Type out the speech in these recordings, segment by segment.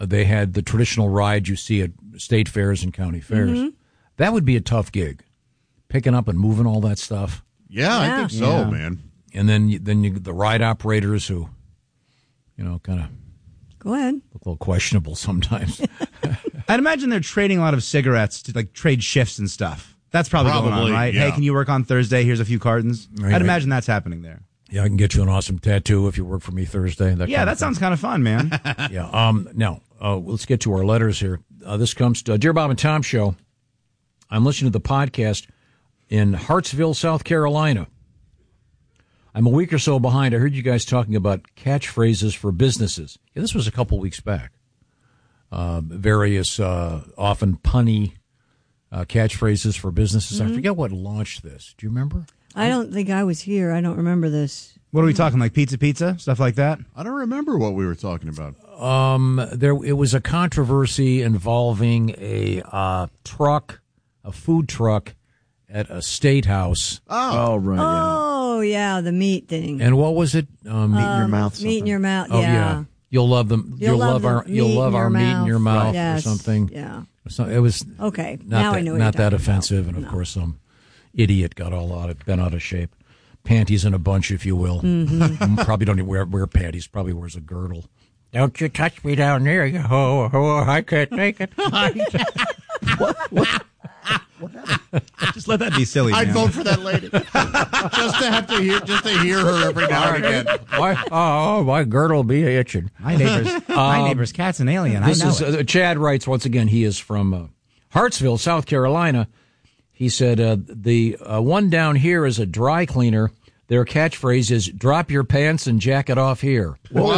they had the traditional ride you see at state fairs and county fairs. Mm-hmm. That would be a tough gig, picking up and moving all that stuff. Yeah, I think so, man. And then the ride operators who, kind of go ahead, look a little questionable sometimes. I'd imagine they're trading a lot of cigarettes to trade shifts and stuff. That's probably going on, right? Yeah. Hey, can you work on Thursday? Here's a few cartons. Right, I'd imagine that's happening there. Yeah, I can get you an awesome tattoo if you work for me Thursday. That sounds kind of fun, man. Yeah. Now, let's get to our letters here. This comes to Dear Bob and Tom Show. I'm listening to the podcast in Hartsville, South Carolina. I'm a week or so behind. I heard you guys talking about catchphrases for businesses. Yeah, this was a couple weeks back. Various often punny catchphrases for businesses. I forget what launched this. Do you remember? I don't think I was here. I don't remember this. What are we talking, like pizza, stuff like that? I don't remember what we were talking about. It was a controversy involving a food truck at a state house. Oh, right. Oh, yeah, the meat thing. And what was it? Meat in your mouth. Meat in your mouth. Oh, yeah. You'll love them. You'll love our meat in your mouth, yes. or something. Yeah. So it was okay. Now I know. Not that offensive, about. And of course, some idiot got bent out of shape. Panties in a bunch, if you will. Mm-hmm. Probably don't even wear panties. Probably wears a girdle. Don't you touch me down there, you ho, I can't take it. What? Just let that be silly. I'd man. vote for that lady just to hear her every now and again. My girdle be itching. My neighbor's cat's an alien. This I know is Chad writes once again. He is from Hartsville, South Carolina. He said the one down here is a dry cleaner. Their catchphrase is "Drop your pants and jacket off here."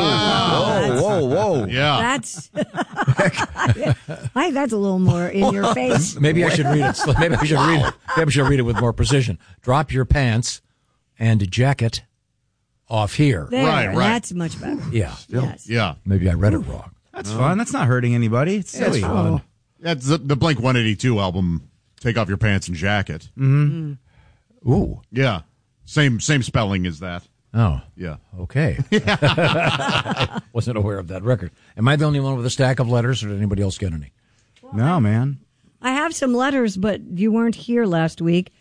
Whoa. Yeah. That's that's a little more in your face. Maybe I should read it. Maybe I should read it with more precision. Drop your pants and jacket off here. There, Right. That's much better. Yeah. Yes. Yeah. Maybe I read it wrong. That's fun. That's not hurting anybody. It's silly. It's fun. That's the Blink-182 album, Take Off Your Pants and Jacket. Mm-hmm. Ooh. Yeah. Same spelling as that. Oh. Yeah. Okay. Wasn't aware of that record. Am I the only one with a stack of letters, or did anybody else get any? No, man. I have some letters, but you weren't here last week.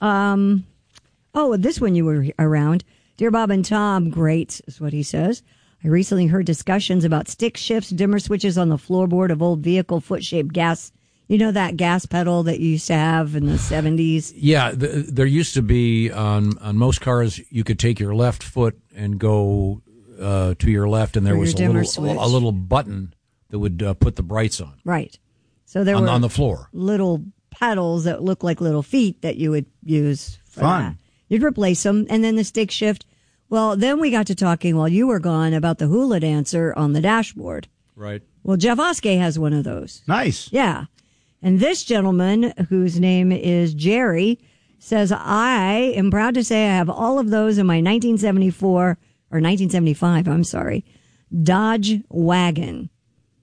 This one you were around. Dear Bob and Tom, great is what he says. I recently heard discussions about stick shifts, dimmer switches on the floorboard of old vehicle foot-shaped gas. You know that gas pedal that you used to have in the 70s? Yeah, there used to be on most cars, you could take your left foot and go to your left, and there was a little button that would put the brights on. Right. So there were on the floor. Little pedals that look like little feet that you would use for Fun. that. You'd replace them, and then the stick shift. Well, then we got to talking while you were gone about the hula dancer on the dashboard. Right. Well, Jeff Oskey has one of those. Nice. Yeah. And this gentleman, whose name is Jerry, says, I am proud to say I have all of those in my 1974, or 1975, I'm sorry, Dodge wagon.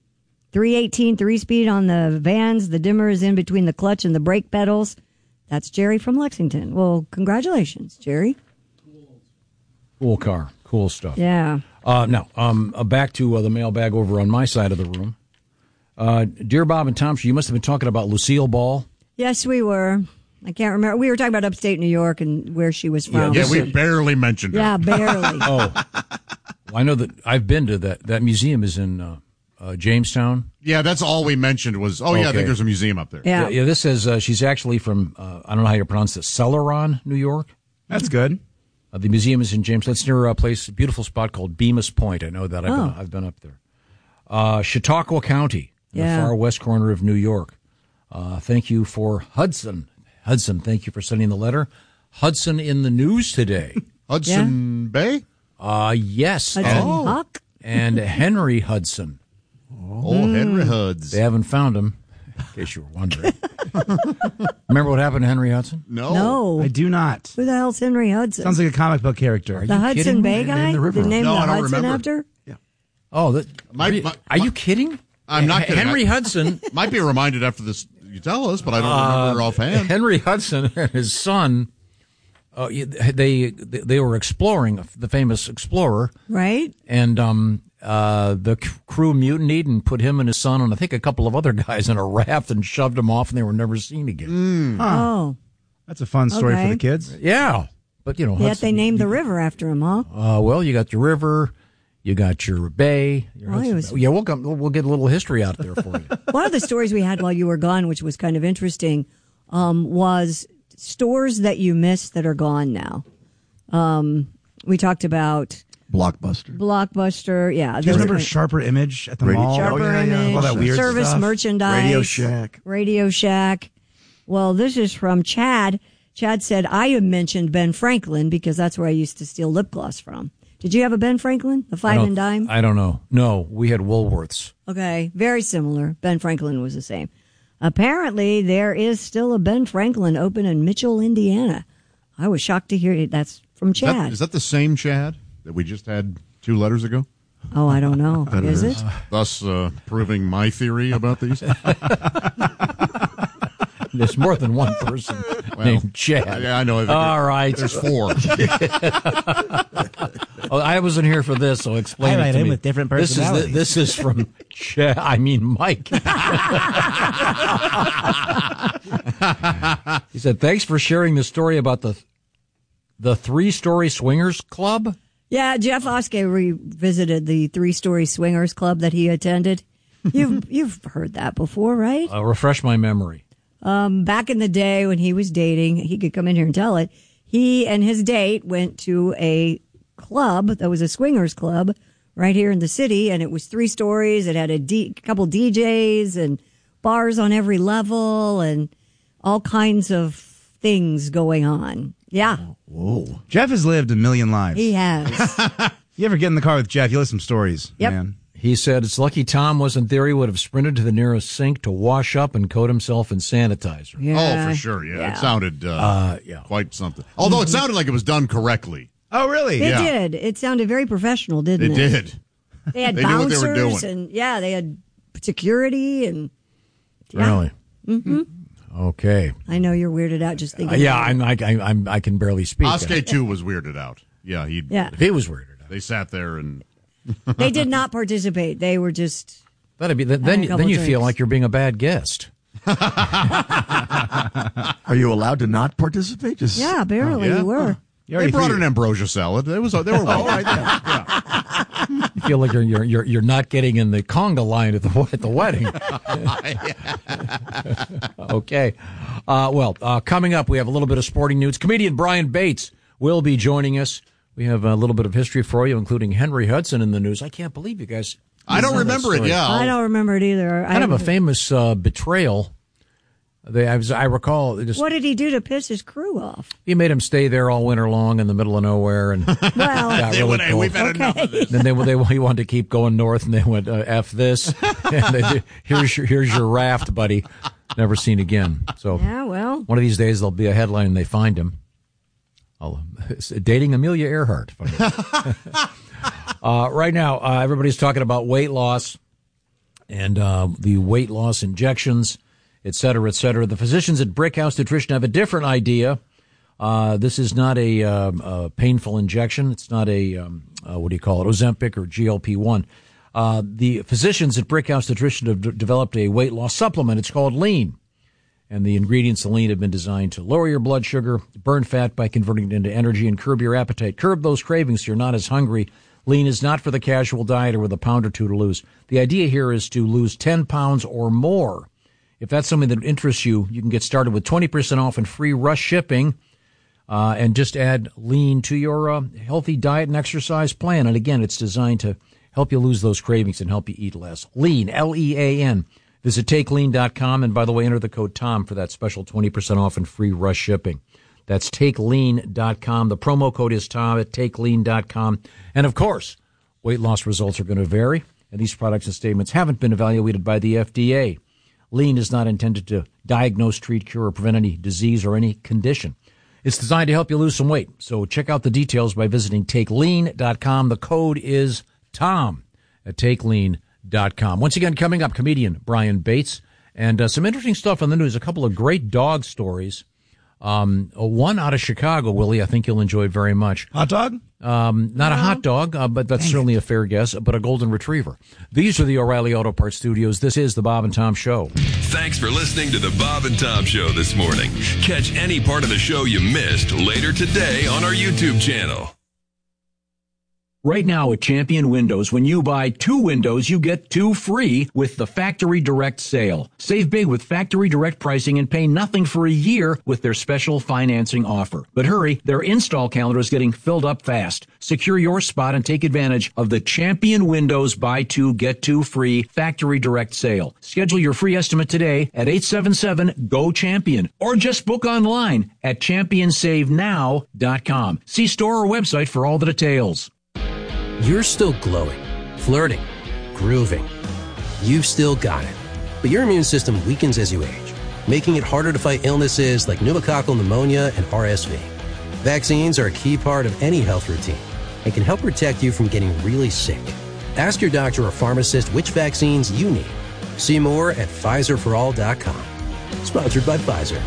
318 3-speed on the vans. The dimmer is in between the clutch and the brake pedals. That's Jerry from Lexington. Well, congratulations, Jerry. Cool car. Cool stuff. Yeah. Now, back to the mailbag over on my side of the room. Dear Bob and Tom, you must have been talking about Lucille Ball. Yes, we were. I can't remember. We were talking about upstate New York and where she was from. Yeah, we barely mentioned her. Yeah, barely. Oh, well, I know that I've been to that. That museum is in Jamestown. Yeah, that's all we mentioned was, I think there's a museum up there. Yeah. Yeah, this says she's actually from, I don't know how you pronounce it, Celeron, New York. That's good. The museum is in Jamestown. It's near a place, a beautiful spot called Bemis Point. I know that. I've been up there. Chautauqua County, the far west corner of New York. Thank you for Hudson. Hudson, thank you for sending the letter. Hudson in the news today. Hudson Bay? Yes. Hudson Hawk? And Henry Hudson. Oh, Henry Huds. They haven't found him, in case you were wondering. Remember what happened to Henry Hudson? No. I do not. Who the hell's Henry Hudson? Sounds like a comic book character. the Hudson Bay guy? the river. Name No, the I don't Hudson remember. after? Oh, are you kidding? I'm not kidding. Henry Hudson. Might be reminded after this, you tell us, but I don't remember offhand. Henry Hudson and his son, they were exploring, the famous explorer, Right? and the crew mutinied and put him and his son and I think a couple of other guys in a raft and shoved them off, and they were never seen again. Oh. That's a fun story for Okay. the kids. Yeah. But, Yet they named the river after him, huh? well, you got your river, you got your bay. Your Well, he Hudson was- Bay. Yeah, we'll get a little history out there for you. One of the stories we had while you were gone, which was kind of interesting, was stores that you missed that are gone now. We talked about Blockbuster. Yeah. Do you remember Sharper Image at the mall? Sharper Image, All that weird service stuff. merchandise. Radio Shack. Well, this is from Chad. Chad said, I mentioned Ben Franklin because that's where I used to steal lip gloss from. Did you have a Ben Franklin? The 5 and dime? I don't know. No, we had Woolworths. Okay, very similar. Ben Franklin was the same. Apparently, there is still a Ben Franklin open in Mitchell, Indiana. I was shocked to hear it. That's from Chad. Is that the same Chad that we just had 2 letters ago? Oh, I don't know. Is it? Thus proving my theory about these. There's more than one person named Chad. Yeah, I know. All right. There's 4. Oh, I wasn't here for this, so explain it to me. with different personalities. This is from Chad. I mean, Mike. He said, "Thanks for sharing the story about the 3-story swingers club." Yeah, Jeff Oskey revisited the 3-story swingers club that he attended. You've heard that before, right? Refresh my memory. Back in the day when he was dating, he could come in here and tell it. He and his date went to a club that was a swingers club right here in the city, and it was 3 stories. It had a couple DJs and bars on every level and all kinds of things going on. Yeah, Whoa. Jeff has lived a million lives. he has. You ever get in the car with Jeff, you'll hear some stories, Yep. man. He said, "It's lucky Tom wasn't there. He would have sprinted to the nearest sink to wash up and coat himself in sanitizer." Yeah. Oh, for sure. Yeah, it sounded quite something. Mm-hmm. Although it sounded like it was done correctly. Oh, really? It Yeah. did. It sounded very professional, didn't It it? did. They had They knew what they bouncers were doing. and they had security and Really? Mm-hmm. Okay. I know you're weirded out just thinking. Yeah, about it. I can barely speak. Oskey, too, was weirded out. Yeah, Yeah. He was weirded out. They sat there and... They did not participate. They were just. That'd be then. Having a couple Then you feel drinks. like you're being a bad guest. Are you allowed to not participate? Just Yeah, apparently yeah? you were. They brought an ambrosia salad. They were well. You feel like you're not getting in the conga line at the wedding. Okay. Coming up, we have a little bit of sporting news. Comedian Brian Bates will be joining us. We have a little bit of history for you, including Henry Hudson in the news. I can't believe you guys. I don't remember it. Yeah, I don't remember it either. Kind of a famous betrayal. I recall. What did he do to piss his crew off? He made him stay there all winter long in the middle of nowhere, and Well, got They really went, "Hey, cold. we've had enough of this." Then he wanted to keep going north, and they went F this. And here's your raft, buddy. Never seen again. So yeah, well, one of these days there'll be a headline and they find him. Dating Amelia Earhart. Right now, everybody's talking about weight loss and the weight loss injections, et cetera, et cetera. The physicians at Brickhouse Nutrition have a different idea. This is not a painful injection. It's not a, Ozempic or GLP-1. The physicians at Brickhouse Nutrition have developed a weight loss supplement. It's called Lean. And the ingredients in Lean have been designed to lower your blood sugar, burn fat by converting it into energy, and curb your appetite. Curb those cravings so you're not as hungry. Lean is not for the casual dieter with a pound or two to lose. The idea here is to lose 10 pounds or more. If that's something that interests you, you can get started with 20% off and free rush shipping. And just add Lean to your healthy diet and exercise plan. And again, it's designed to help you lose those cravings and help you eat less. Lean, Lean. Visit TakeLean.com, and by the way, enter the code TOM for that special 20% off and free rush shipping. That's TakeLean.com. The promo code is TOM at TakeLean.com. And of course, weight loss results are going to vary, and these products and statements haven't been evaluated by the FDA. Lean is not intended to diagnose, treat, cure, or prevent any disease or any condition. It's designed to help you lose some weight. So check out the details by visiting TakeLean.com. The code is TOM at TakeLean.com. Once again, coming up, comedian Brian Bates, and some interesting stuff on the news. A couple of great dog stories. One out of Chicago, Willie, I think you'll enjoy very much. Hot dog? Not a hot dog, but that's certainly a fair guess, but a golden retriever. These are the O'Reilly Auto Parts Studios. This is the Bob and Tom Show. Thanks for listening to the Bob and Tom Show this morning. Catch any part of the show you missed later today on our YouTube channel. Right now at Champion Windows, when you buy 2 windows, you get 2 free with the Factory Direct sale. Save big with Factory Direct pricing and pay nothing for a year with their special financing offer. But hurry, their install calendar is getting filled up fast. Secure your spot and take advantage of the Champion Windows buy 2, get 2 free Factory Direct sale. Schedule your free estimate today at 877-GO-CHAMPION or just book online at championsavenow.com. See store or website for all the details. You're still glowing, flirting, grooving. You've still got it. But your immune system weakens as you age, making it harder to fight illnesses like pneumococcal pneumonia and RSV. Vaccines are a key part of any health routine and can help protect you from getting really sick. Ask your doctor or pharmacist which vaccines you need. See more at PfizerForAll.com. Sponsored by Pfizer.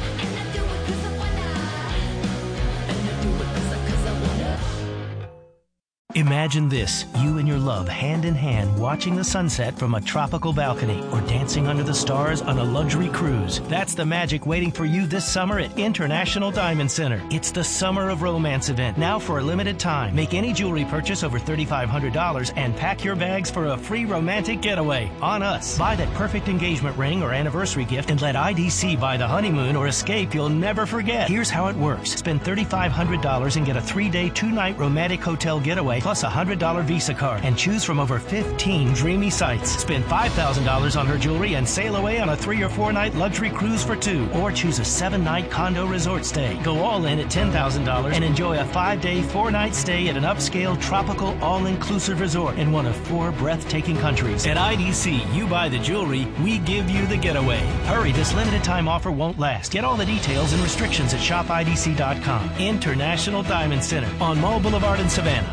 Imagine this, you and your love hand in hand watching the sunset from a tropical balcony or dancing under the stars on a luxury cruise. That's the magic waiting for you this summer at International Diamond Center. It's the Summer of Romance event, now for a limited time. Make any jewelry purchase over $3,500 and pack your bags for a free romantic getaway on us. Buy that perfect engagement ring or anniversary gift and let IDC buy the honeymoon or escape you'll never forget. Here's how it works. Spend $3,500 and get a 3-day, 2-night romantic hotel getaway plus a $100 Visa card and choose from over 15 dreamy sites. Spend $5,000 on her jewelry and sail away on a 3 or 4 night luxury cruise for 2, or choose a 7-night condo resort stay. Go all in at $10,000 and enjoy a 5-day, 4-night stay at an upscale tropical all-inclusive resort in one of 4 breathtaking countries. At IDC, you buy the jewelry, we give you the getaway. Hurry, this limited time offer won't last. Get all the details and restrictions at shopidc.com. International Diamond Center on Mall Boulevard in Savannah.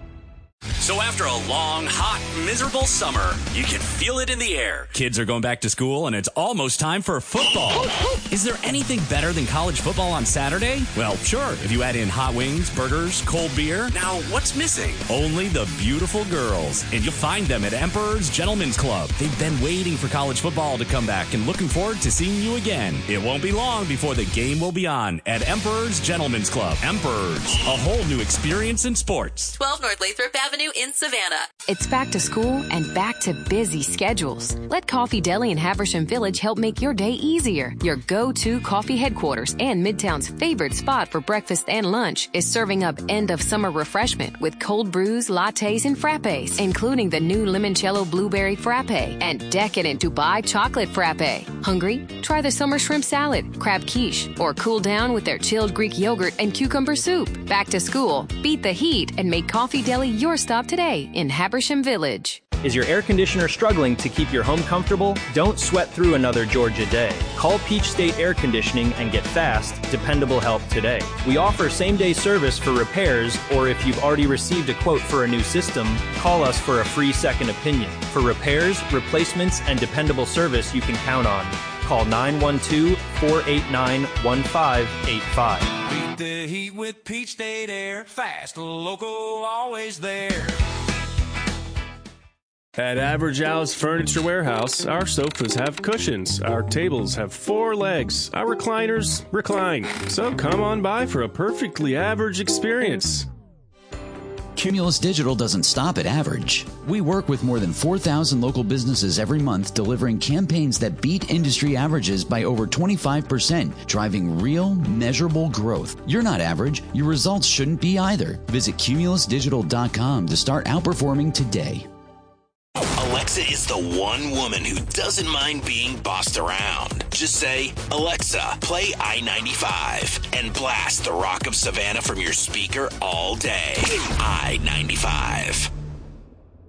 So after a long, hot, miserable summer, you can feel it in the air. Kids are going back to school, and it's almost time for football. Is there anything better than college football on Saturday? Well, sure, if you add in hot wings, burgers, cold beer. Now, what's missing? Only the beautiful girls. And you'll find them at Emperor's Gentlemen's Club. They've been waiting for college football to come back and looking forward to seeing you again. It won't be long before the game will be on at Emperor's Gentlemen's Club. Emperor's, a whole new experience in sports. 12 North Lathrop Avenue in Savannah. It's back to school and back to busy schedules. Let Coffee Deli in Haversham Village help make your day easier. Your go-to coffee headquarters and Midtown's favorite spot for breakfast and lunch is serving up end-of-summer refreshment with cold brews, lattes, and frappes, including the new limoncello blueberry frappe and decadent Dubai chocolate frappe. Hungry? Try the summer shrimp salad, crab quiche, or cool down with their chilled Greek yogurt and cucumber soup. Back to school, beat the heat, and make Coffee Deli your stop today in Habersham Village. Is your air conditioner struggling to keep your home comfortable? Don't sweat through another Georgia day. Call Peach State Air Conditioning and get fast, dependable help today. We offer same-day service for repairs, or if you've already received a quote for a new system, call us for a free second opinion. For repairs, replacements, and dependable service you can count on, call 912-489-1585. Beat the heat with Peach State Air. Fast, local, always there. At Average Al's Furniture Warehouse, our sofas have cushions, our tables have 4 legs, our recliners recline. So come on by for a perfectly average experience. Cumulus Digital doesn't stop at average. We work with more than 4,000 local businesses every month, delivering campaigns that beat industry averages by over 25%, driving real, measurable growth. You're not average. Your results shouldn't be either. Visit cumulusdigital.com to start outperforming today. Alexa is the one woman who doesn't mind being bossed around. Just say, Alexa, play I-95 and blast the Rock of Savannah from your speaker all day. I-95.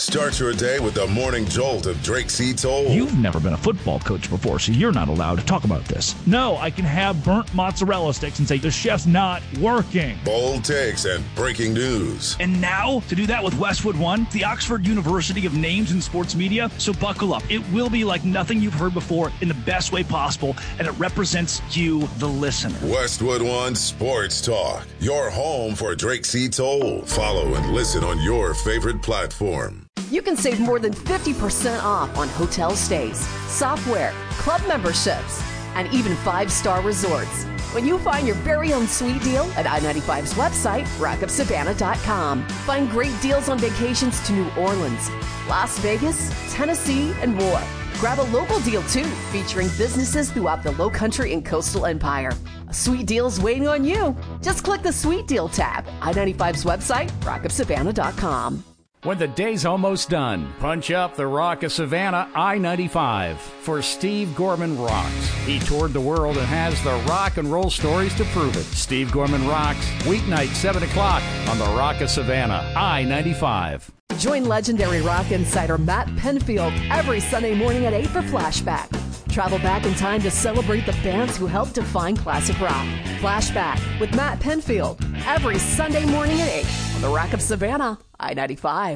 Start your day with the morning jolt of Drake C. Toll. You've never been a football coach before, so you're not allowed to talk about this. No, I can have burnt mozzarella sticks and say the chef's not working. Bold takes and breaking news. And now, to do that with Westwood One, the Oxford University of names in sports media. So buckle up. It will be like nothing you've heard before in the best way possible, and it represents you, the listener. Westwood One Sports Talk, your home for Drake C. Toll. Follow and listen on your favorite platform. You can save more than 50% off on hotel stays, software, club memberships, and even 5-star resorts when you find your very own sweet deal at I-95's website, rockofsavannah.com. Find great deals on vacations to New Orleans, Las Vegas, Tennessee, and more. Grab a local deal, too, featuring businesses throughout the Lowcountry and Coastal Empire. A sweet deal's waiting on you. Just click the Sweet Deal tab. I-95's website, rockofsavannah.com. When the day's almost done, punch up the Rock of Savannah I-95 for Steve Gorman Rocks. He toured the world and has the rock and roll stories to prove it. Steve Gorman Rocks, weeknight 7 o'clock on the Rock of Savannah I-95. Join legendary rock insider Matt Penfield every Sunday morning at 8 for Flashback. Travel back in time to celebrate the bands who helped define classic rock. Flashback with Matt Penfield every Sunday morning at 8 on the Rock of Savannah, I-95.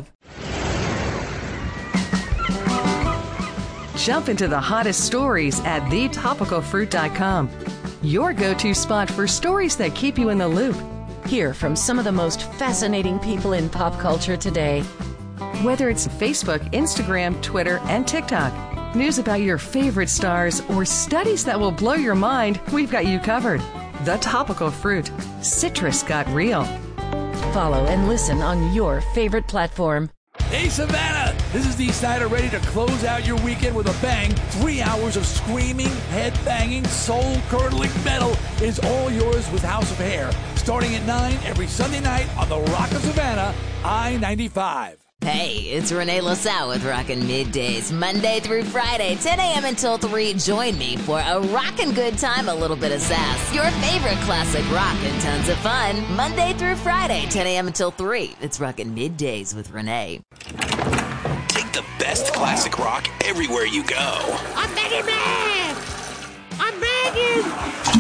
Jump into the hottest stories at thetopicalfruit.com. Your go-to spot for stories that keep you in the loop. Hear from some of the most fascinating people in pop culture today. Whether it's Facebook, Instagram, Twitter, and TikTok, news about your favorite stars, or studies that will blow your mind, we've got you covered. The Topical Fruit. Citrus got real. Follow and listen on your favorite platform. Hey, Savannah! This is Dee Snider, ready to close out your weekend with a bang. 3 hours of screaming, head-banging, soul-curdling metal is all yours with House of Hair. Starting at 9 every Sunday night on the Rock of Savannah, I-95. Hey, it's Renee LaSalle with Rockin' Middays, Monday through Friday, 10 a.m. until 3. Join me for a rockin' good time, a little bit of sass, your favorite classic rock, and tons of fun. Monday through Friday, 10 a.m. until 3. It's Rockin' Middays with Renee. Take the best classic rock everywhere you go. I'm begging, man! I'm begging!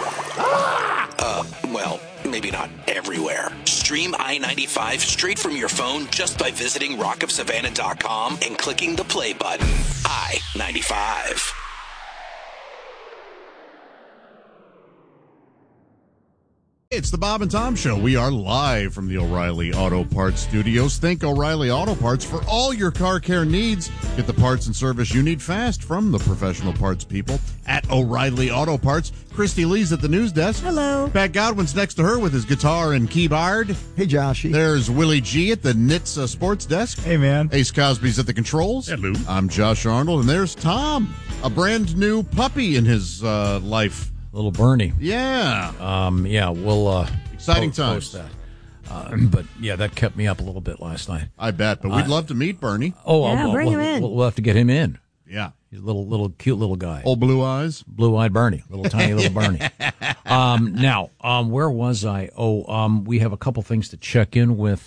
Well, maybe not everywhere. Stream I-95 straight from your phone just by visiting rockofsavannah.com and clicking the play button. I-95. It's the Bob and Tom Show. We are live from the O'Reilly Auto Parts Studios. Think O'Reilly Auto Parts for all your car care needs. Get the parts and service you need fast from the professional parts people at O'Reilly Auto Parts. Christy Lee's at the news desk. Hello. Pat Godwin's next to her with his guitar and keyboard. Hey, Joshy. There's Willie G at the NHTSA sports desk. Hey, man. Ace Cosby's at the controls. Hello. I'm Josh Arnold, and there's Tom, a brand new puppy in his life. Little Bernie. Yeah. We'll exciting post times. that. But yeah, that kept me up a little bit last night. I bet, but we'd love to meet Bernie. Oh, yeah, bring him in. We'll have to get him in. Yeah. He's a little cute little guy. Old blue eyes. Blue-eyed Bernie. Little tiny little Bernie. Now, where was I? We have a couple things to check in with.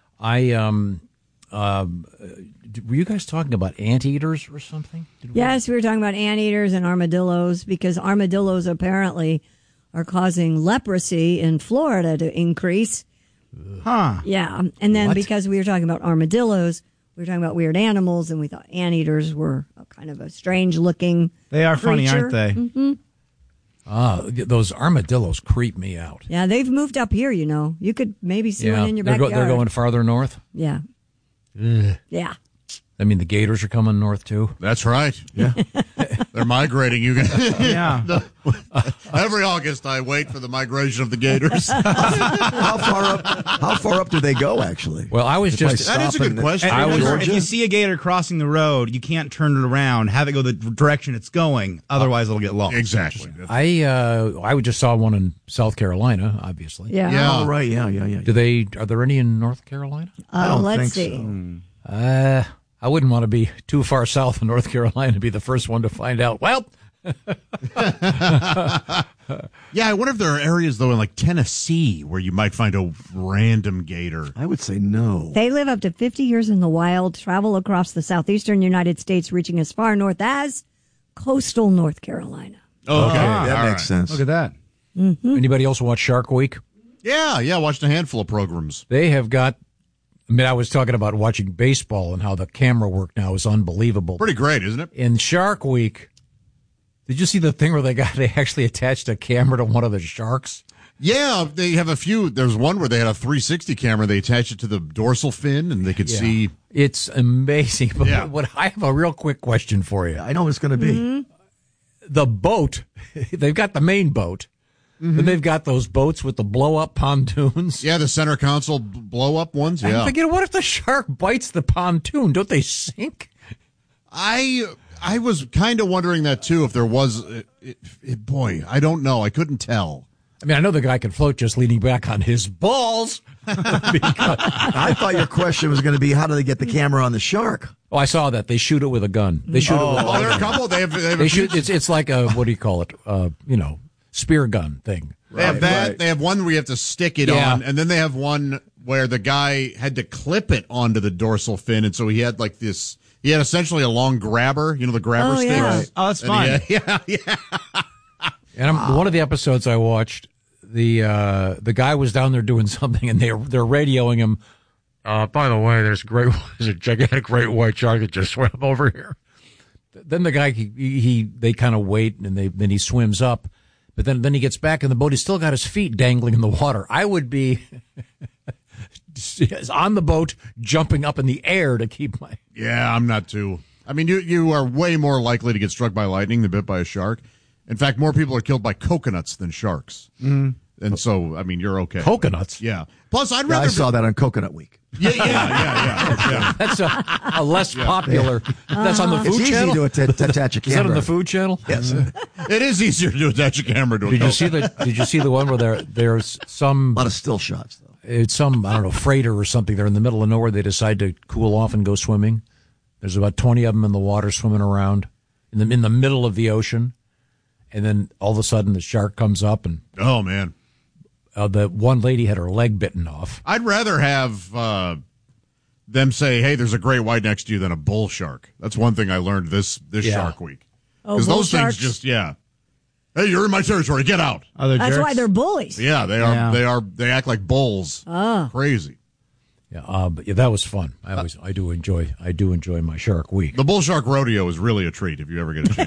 Were you guys talking about anteaters or something? Yes, we were talking about anteaters and armadillos because armadillos apparently are causing leprosy in Florida to increase. Huh. Yeah. And then What? because we were talking about armadillos, we were talking about weird animals, and we thought anteaters were a kind of a strange looking They are funny, creature. aren't they? Mm-hmm. Those armadillos creep me out. Yeah, they've moved up here, you know. You could maybe see one in your backyard. They're going farther north? Yeah. Ugh. Yeah. I mean, the gators are coming north, too? That's right. Yeah. They're migrating. You guys. Yeah. Every August, I wait for the migration of the gators. How far up do they go, actually? Well, I was If just... That is a good question. And remember, if Georgia? you see a gator crossing the road, you can't turn it around, have it go the direction it's going. Otherwise, it'll get lost. Exactly. I just saw one in South Carolina, obviously. Yeah. Oh, right. Yeah. Are there any in North Carolina? I don't Let's think see. so. I wouldn't want to be too far south of North Carolina to be the first one to find out. Well, Yeah, I wonder if there are areas, though, in like Tennessee where you might find a random gator. I would say no. They live up to 50 years in the wild, travel across the southeastern United States, reaching as far north as coastal North Carolina. Okay, that makes sense. Look at that. Mm-hmm. Anybody else watch Shark Week? Yeah, watched a handful of programs. They have got, I was talking about watching baseball and how the camera work now is unbelievable. Pretty great, isn't it? In Shark Week, did you see the thing where they actually attached a camera to one of the sharks? Yeah, they have a few. There's one where they had a 360 camera. They attached it to the dorsal fin, and they could see. It's amazing. But what I have a real quick question for you. I know what it's going to be. Mm-hmm. The boat, they've got the main boat. Then they've got those boats with the blow-up pontoons. Yeah, the center console blow-up ones. Yeah. I'm thinking, what if the shark bites the pontoon? Don't they sink? I was kind of wondering that, too, if there was. Boy, I don't know. I couldn't tell. I mean, I know the guy can float just leaning back on his balls. I thought your question was going to be, how do they get the camera on the shark? Oh, I saw that. They shoot it with a gun. They shoot it with a gun. There are a couple. They shoot. It's like a, what do you call it? Spear gun thing. They have that. Right. They have one where you have to stick it on, and then they have one where the guy had to clip it onto the dorsal fin, and so he had like this. He had essentially a long grabber. You know the grabber sticks. Yeah. Right. Oh, that's fun. Yeah. And one of the episodes I watched, the guy was down there doing something, and they're radioing him. By the way, there's a gigantic great white shark that just swam over here. Then the guy they kind of wait, and then he swims up. But then he gets back in the boat. He's still got his feet dangling in the water. I would be on the boat, jumping up in the air to keep my... Yeah, I'm not too... I mean, you are way more likely to get struck by lightning than bit by a shark. In fact, more people are killed by coconuts than sharks. And so, I mean, you're okay. Coconuts? Yeah. Plus, I'd rather... I saw that on Coconut Week. Yeah. That's a less popular... That's on the Food it's Channel? It's easy to attach a camera. Is that on the Food Channel? Yes. It is easier to attach a camera to a Did you see the one where there's some... A lot of still shots, though. It's some, I don't know, freighter or something. They're in the middle of nowhere. They decide to cool off and go swimming. There's about 20 of them in the water swimming around in the middle of the ocean. And then all of a sudden the shark comes up and... Oh, man. The one lady had her leg bitten off. I'd rather have them say, hey, there's a great white next to you than a bull shark. That's one thing I learned this Shark Week. Because those things just, hey, you're in my territory, get out. That's why they're bullies. Yeah, they are. They act like bulls. Oh. Crazy. Yeah, but that was fun. I do enjoy my Shark Week. The Bull Shark Rodeo is really a treat if you ever get a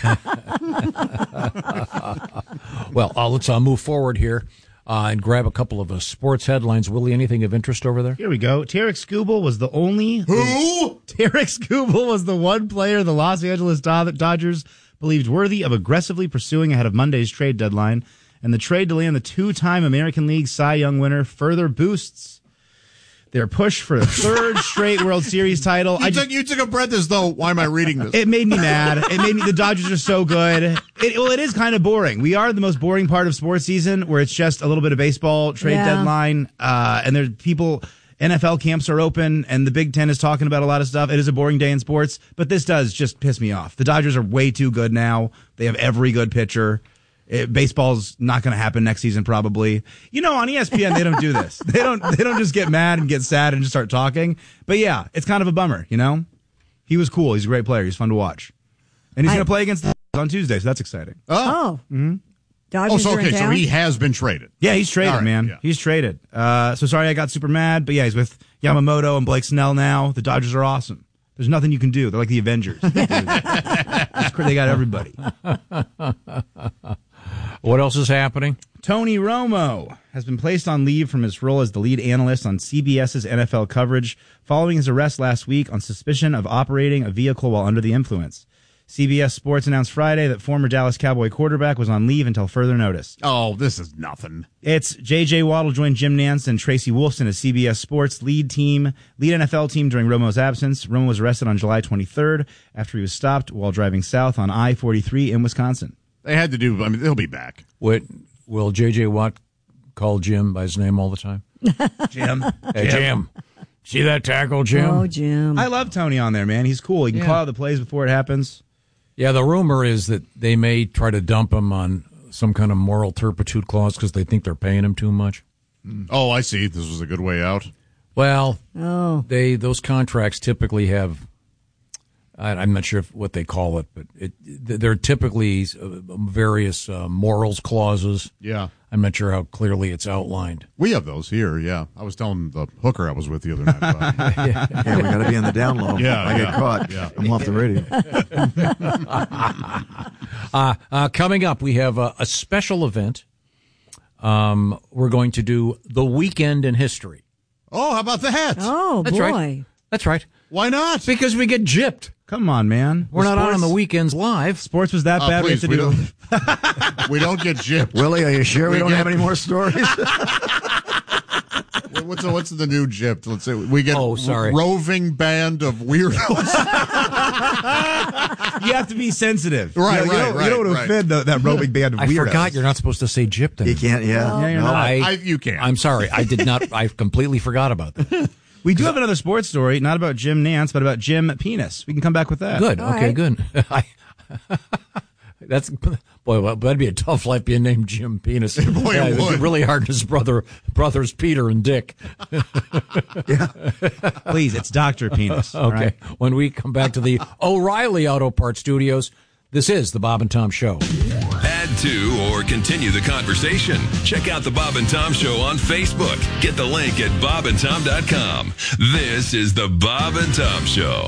chance. Well, let's move forward here. And grab a couple of sports headlines. Willie, anything of interest over there? Here we go. Tarek Skubal was the only... Who? Tarek Skubal was the one player the Los Angeles Dodgers believed worthy of aggressively pursuing ahead of Monday's trade deadline. And the trade to land the two-time American League Cy Young winner further boosts their push for a third straight World Series title. You took a breath as though, why am I reading this? It made me mad. The Dodgers are so good. It is kind of boring. We are the most boring part of sports season where it's just a little bit of baseball, trade deadline, and there's people, NFL camps are open, and the Big Ten is talking about a lot of stuff. It is a boring day in sports, but this does just piss me off. The Dodgers are way too good now. They have every good pitcher. Baseball's not going to happen next season, probably. On ESPN, they don't do this. They don't just get mad and get sad and just start talking. But yeah, it's kind of a bummer, He was cool. He's a great player. He's fun to watch. And he's going to play against the on Tuesday, so that's exciting. Oh. Mm-hmm. Dodgers so he has been traded. Yeah, he's traded, right, man. Yeah. He's traded. So sorry I got super mad, but yeah, he's with Yamamoto and Blake Snell now. The Dodgers are awesome. There's nothing you can do. They're like the Avengers. They got everybody. What else is happening? Tony Romo has been placed on leave from his role as the lead analyst on CBS's NFL coverage following his arrest last week on suspicion of operating a vehicle while under the influence. CBS Sports announced Friday that former Dallas Cowboy quarterback was on leave until further notice. Oh, this is nothing. It's J.J. Waddle joined Jim Nantz and Tracy Wolfson as CBS Sports lead NFL team during Romo's absence. Romo was arrested on July 23rd after he was stopped while driving south on I-43 in Wisconsin. They had to do, they'll be back. Will J.J. Watt call Jim by his name all the time? Jim. Hey, Jim. See that tackle, Jim? Oh, Jim. I love Tony on there, man. He's cool. He can call out the plays before it happens. Yeah, the rumor is that they may try to dump him on some kind of moral turpitude clause because they think they're paying him too much. Oh, I see. This was a good way out. Well, those contracts typically have, I'm not sure what they call it, but they're typically various morals clauses. Yeah. I'm not sure how clearly it's outlined. We have those here, yeah. I was telling the hooker I was with the other night about it. Yeah, we got to be on the down low. Yeah, I get caught. Yeah. I'm off the radio. Coming up, we have a special event. We're going to do the weekend in history. Oh, how about that? Oh, That's boy. Right. That's right. Why not? Because we get gypped. Come on, man. We're not on the weekends live. Sports was that bad. Please, we don't get gypped. Willie, are you sure we don't have any more stories? What's the new gypped? Let's say we get roving band of weirdos. You have to be sensitive. Right, you don't want to offend that roving band of weirdos. I forgot you're not supposed to say gypped. You can't, Yeah, you're not. You can't. I'm sorry. I did not. I completely forgot about that. We do have another sports story, not about Jim Nance, but about Jim Penis. We can come back with that. Good. All Okay, right. good. That's boy. Well, that'd be a tough life being named Jim Penis. Boy, it would. It's really hard on his brothers Peter and Dick. Please, it's Dr. Penis. Okay. All right? When we come back to the O'Reilly Auto Parts Studios, this is the Bob and Tom Show. Add to or continue the conversation. Check out the Bob and Tom Show on Facebook. Get the link at bobandtom.com. This is the Bob and Tom Show.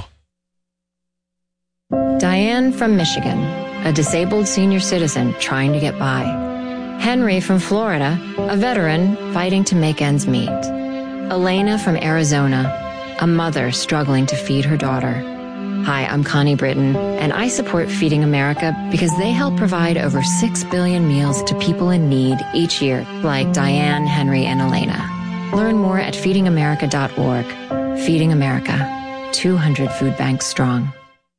Diane from Michigan, a disabled senior citizen trying to get by. Henry from Florida, a veteran fighting to make ends meet. Elena from Arizona, a mother struggling to feed her daughter. Hi, I'm Connie Britton, and I support Feeding America because they help provide over 6 billion meals to people in need each year, like Diane, Henry, and Elena. Learn more at feedingamerica.org. Feeding America, 200 food banks strong.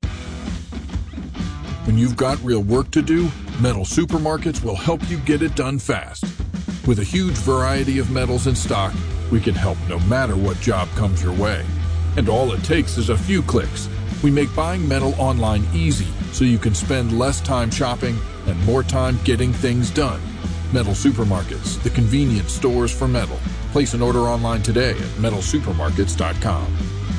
When you've got real work to do, Metal Supermarkets will help you get it done fast. With a huge variety of metals in stock, we can help no matter what job comes your way. And all it takes is a few clicks. We make buying metal online easy so you can spend less time shopping and more time getting things done. Metal Supermarkets, the convenience stores for metal. Place an order online today at metalsupermarkets.com.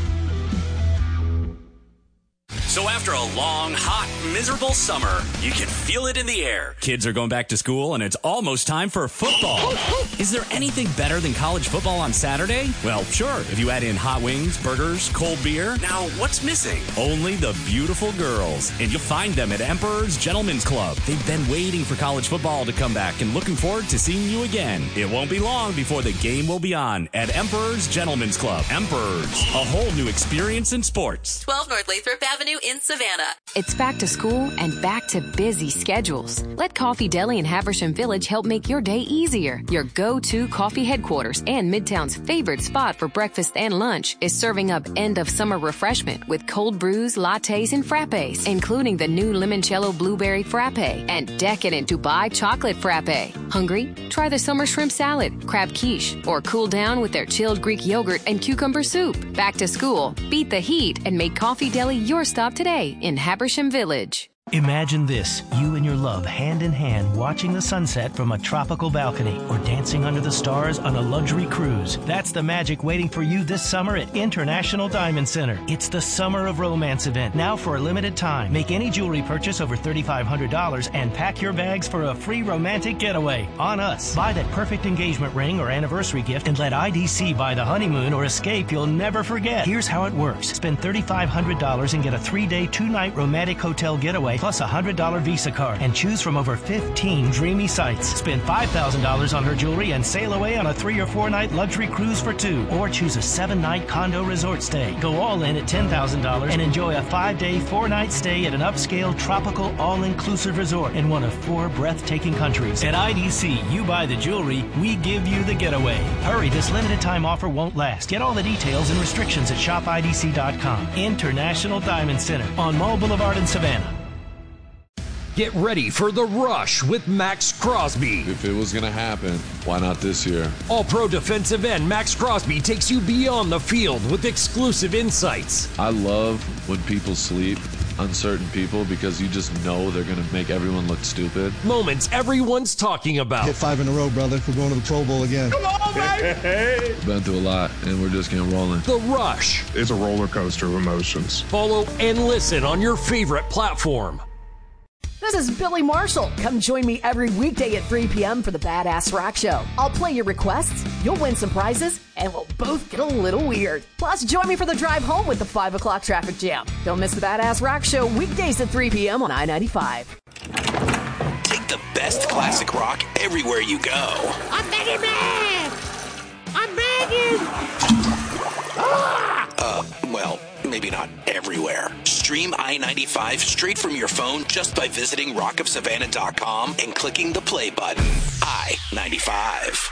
So after a long, hot, miserable summer, you can feel it in the air. Kids are going back to school, and it's almost time for football. Is there anything better than college football on Saturday? Well, sure, if you add in hot wings, burgers, cold beer. Now, what's missing? Only the beautiful girls. And you'll find them at Emperor's Gentlemen's Club. They've been waiting for college football to come back and looking forward to seeing you again. It won't be long before the game will be on at Emperor's Gentlemen's Club. Emperor's, a whole new experience in sports. 12 North Lathrop Avenue in Savannah. It's back to school and back to busy schedules. Let Coffee Deli in Haversham Village help make your day easier. Your go-to coffee headquarters and Midtown's favorite spot for breakfast and lunch is serving up end-of-summer refreshment with cold brews, lattes, and frappes, including the new limoncello blueberry frappe and decadent Dubai chocolate frappe. Hungry? Try the summer shrimp salad, crab quiche, or cool down with their chilled Greek yogurt and cucumber soup. Back to school, beat the heat, and make Coffee Deli your stop today in Habersham Village. Imagine this, you and your love hand in hand watching the sunset from a tropical balcony or dancing under the stars on a luxury cruise. That's the magic waiting for you this summer at International Diamond Center. It's the Summer of Romance event, now for a limited time. Make any jewelry purchase over $3,500 and pack your bags for a free romantic getaway on us. Buy that perfect engagement ring or anniversary gift and let IDC buy the honeymoon or escape you'll never forget. Here's how it works. Spend $3,500 and get a 3-day, 2-night romantic hotel getaway plus a $100 Visa card and choose from over 15 dreamy sites. Spend $5,000 on her jewelry and sail away on a 3 or 4 night luxury cruise for 2, or choose a 7-night condo resort stay. Go all in at $10,000 and enjoy a 5-day, 4-night stay at an upscale tropical all-inclusive resort in one of 4 breathtaking countries. At IDC, you buy the jewelry, we give you the getaway. Hurry, this limited time offer won't last. Get all the details and restrictions at shopidc.com. International Diamond Center on Mall Boulevard in Savannah. Get ready for the rush with Max Crosby. If it was going to happen, why not this year? All-Pro defensive end Max Crosby takes you beyond the field with exclusive insights. I love when people sleep uncertain people because you just know they're going to make everyone look stupid. Moments everyone's talking about. Hit 5 in a row, brother. We're going to the Pro Bowl again. Come on, baby! Been through a lot, and we're just getting rolling. The Rush. It's a roller coaster of emotions. Follow and listen on your favorite platform. This is Billy Marshall. Come join me every weekday at 3 p.m. for the Badass Rock Show. I'll play your requests, you'll win some prizes, and we'll both get a little weird. Plus, join me for the drive home with the 5 o'clock traffic jam. Don't miss the Badass Rock Show weekdays at 3 p.m. on I-95. Take the best classic rock everywhere you go. I'm begging, man! I'm begging! Well, maybe not everywhere. Stream I-95 straight from your phone just by visiting rockofsavannah.com and clicking the play button. I-95.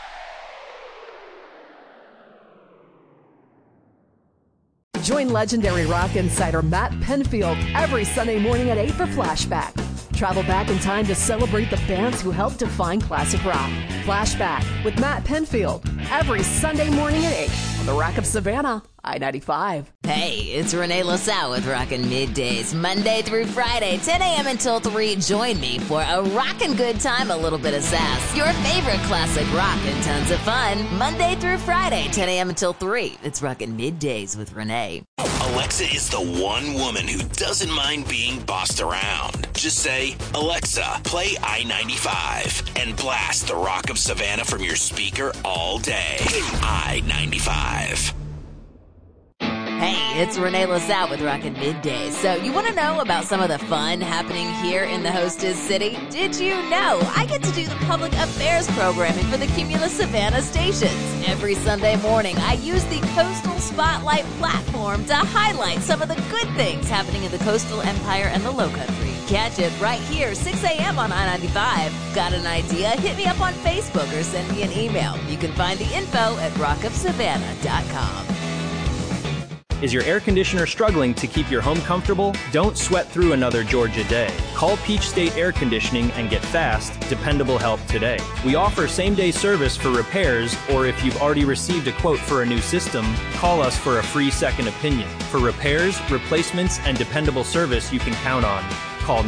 Join legendary rock insider Matt Penfield every Sunday morning at 8 for Flashback. Travel back in time to celebrate the bands who helped define classic rock. Flashback with Matt Penfield every Sunday morning at 8 on the Rock of Savannah, I-95. Hey, it's Renee LaSalle with Rockin' Middays, Monday through Friday, 10 a.m. until 3. Join me for a rockin' good time, a little bit of sass. Your favorite classic rock and tons of fun. Monday through Friday, 10 a.m. until 3. It's Rockin' Middays with Renee. Alexa is the one woman who doesn't mind being bossed around. Just say, Alexa, play I-95 and blast the Rock of Savannah from your speaker all day. I-95. Hey, it's Renee LaSalle with Rockin' Middays. So you want to know about some of the fun happening here in the hostess city? Did you know I get to do the public affairs programming for the Cumulus Savannah stations? Every Sunday morning, I use the Coastal Spotlight platform to highlight some of the good things happening in the coastal empire and the low country. Catch it right here, 6 a.m. on I-95. Got an idea? Hit me up on Facebook or send me an email. You can find the info at rockofsavannah.com. Is your air conditioner struggling to keep your home comfortable? Don't sweat through another Georgia day. Call Peach State Air Conditioning and get fast, dependable help today. We offer same-day service for repairs, or if you've already received a quote for a new system, call us for a free second opinion. For repairs, replacements, and dependable service you can count on. Call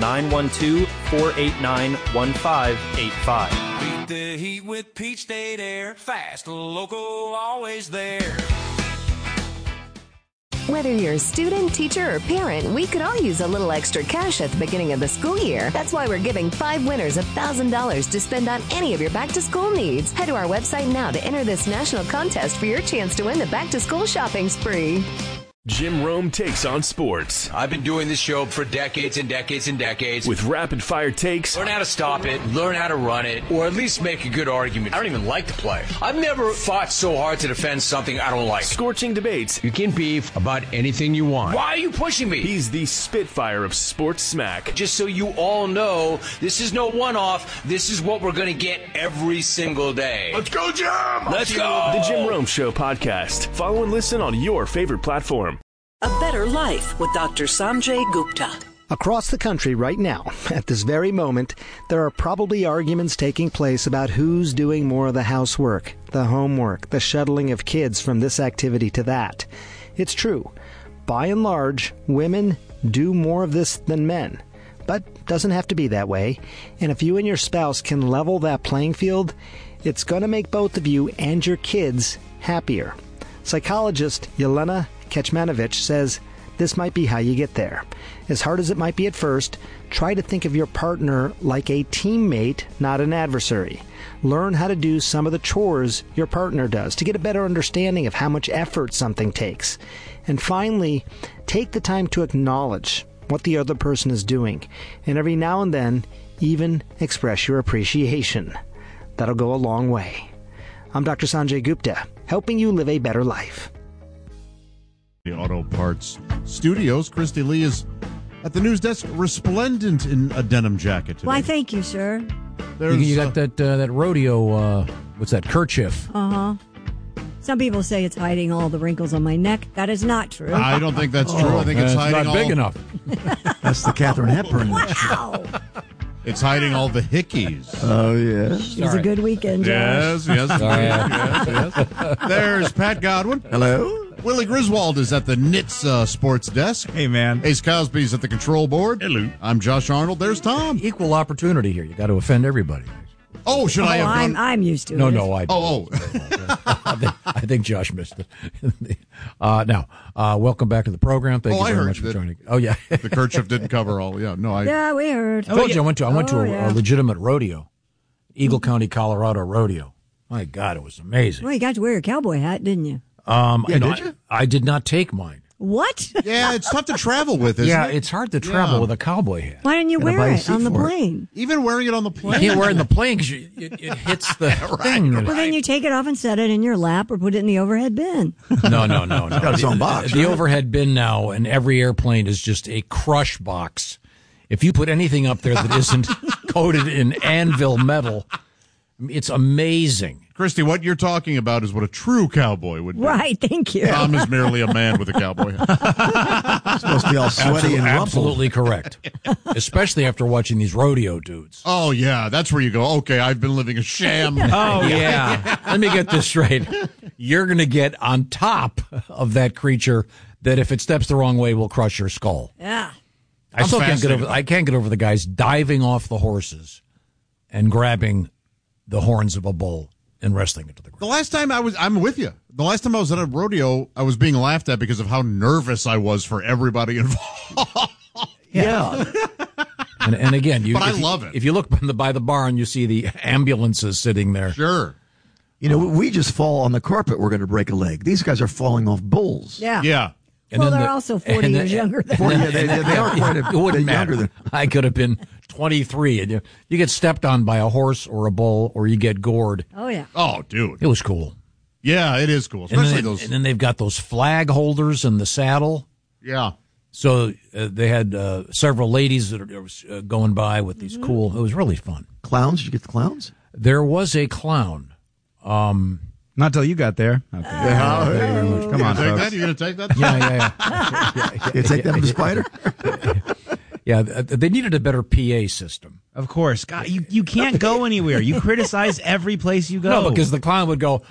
912-489-1585. Beat the heat with Peach State Air. Fast, local, always there. Whether you're a student, teacher, or parent, we could all use a little extra cash at the beginning of the school year. That's why we're giving 5 winners $1,000 to spend on any of your back-to-school needs. Head to our website now to enter this national contest for your chance to win the back-to-school shopping spree. Jim Rome takes on sports. I've been doing this show for decades and decades and decades. With rapid-fire takes. Learn how to stop it, learn how to run it, or at least make a good argument. I don't even like to play. I've never fought so hard to defend something I don't like. Scorching debates. You can beef about anything you want. Why are you pushing me? He's the Spitfire of sports smack. Just so you all know, this is no one-off. This is what we're going to get every single day. Let's go, Jim! Let's go! The Jim Rome Show podcast. Follow and listen on your favorite platform. A Better Life with Dr. Sanjay Gupta. Across the country right now, at this very moment, there are probably arguments taking place about who's doing more of the housework, the homework, the shuttling of kids from this activity to that. It's true. By and large, women do more of this than men. But it doesn't have to be that way. And if you and your spouse can level that playing field, it's going to make both of you and your kids happier. Psychologist Yelena Kecmanovic says this might be how you get there. As hard as it might be at first, try to think of your partner like a teammate, not an adversary. Learn how to do some of the chores your partner does to get a better understanding of how much effort something takes. And finally, take the time to acknowledge what the other person is doing, and every now and then, even express your appreciation. That'll go a long way. I'm Dr. Sanjay Gupta, helping you live a better life. The Auto Parts Studios. Christy Lee is at the news desk, resplendent in a denim jacket today. Why, thank you, sir. You got that rodeo, what's that, kerchief? Uh-huh. Some people say it's hiding all the wrinkles on my neck. That is not true. I don't think that's true. I think it's hiding not big enough. That's the Katharine Hepburn. Wow. It's hiding all the hickeys. Oh, yeah. It was a good weekend, Josh. Yes. Yes. There's Pat Godwin. Hello. Willie Griswold is at the Knits Sports Desk. Hey, man. Ace Cosby's at the control board. Hello. I'm Josh Arnold. There's Tom. Equal opportunity here. You got to offend everybody. Oh, should I have done? I'm used to it. No, I. Oh. I think Josh missed it. Now, welcome back to the program. Thank you very much for joining. Oh yeah, the kerchief didn't cover all. Yeah, no, Yeah, we heard. I told you I went to a legitimate rodeo, Eagle County, Colorado rodeo. My God, it was amazing. Well, you got to wear a cowboy hat, didn't you? Did you? I did not take mine. What? Yeah, it's tough to travel with, isn't it? It's hard to travel with a cowboy hat. Why didn't you wear it on the plane? Even wearing it on the plane? You can't wear it on the plane because it hits the thing. Well, then you take it off and set it in your lap or put it in the overhead bin. No. Got its own box. The overhead bin now in every airplane is just a crush box. If you put anything up there that isn't coated in anvil metal, it's amazing. Christy, what you're talking about is what a true cowboy would do. Right, thank you. Tom is merely a man with a cowboy hat. It's supposed to be all sweaty and rumpled. Absolutely correct. Especially after watching these rodeo dudes. Oh, yeah, that's where you go, okay, I've been living a sham. Oh, yeah. Let me get this straight. You're going to get on top of that creature that if it steps the wrong way will crush your skull. Yeah. I can't get over the guys diving off the horses and grabbing the horns of a bull and wrestling it to the ground. The last time I'm with you. The last time I was at a rodeo, I was being laughed at because of how nervous I was for everybody involved. Yeah. and again, I love it. If you look by the barn, you see the ambulances sitting there. Sure. You know, we just fall on the carpet, we're going to break a leg. These guys are falling off bulls. Yeah. Yeah. And they're also 40 years younger than me. They are quite a bit younger than. I could have been 23, and you get stepped on by a horse or a bull, or you get gored. Oh, yeah. Oh, dude. It was cool. Yeah, it is cool. Especially those. And then they've got those flag holders in the saddle. Yeah. So they had several ladies that were going by with these cool. It was really fun. Clowns? Did you get the clowns? There was a clown. Not till you got there. Okay. Come on, folks. You're going to take that? Yeah. You take that to the spider? Yeah, they needed a better PA system. Of course. God, you can't go anywhere. You criticize every place you go. No, because the clown would go,